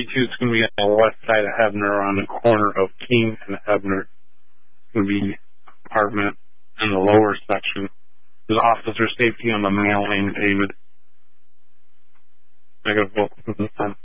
32 is going to be on the west side of Hebner on the corner of King and Hebner. It's going to be apartment in the lower section. There's officer safety on the mail lane, David. I got to focus on